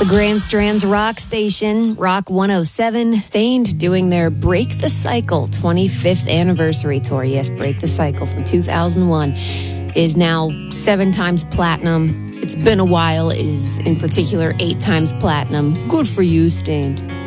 The Grand Strand's rock station, Rock 107, Stained doing their Break the Cycle 25th anniversary tour. Yes, Break the Cycle from 2001 is now 7 times platinum. It's been a while, is in particular 8 times platinum. Good for you, Stained.